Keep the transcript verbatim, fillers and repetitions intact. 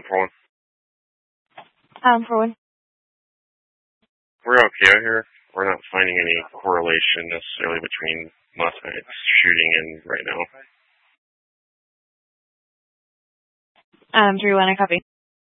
for one. Um, for one. We're okay out here. We're not finding any correlation necessarily between last night's shooting and right now. Um, three one, I copy.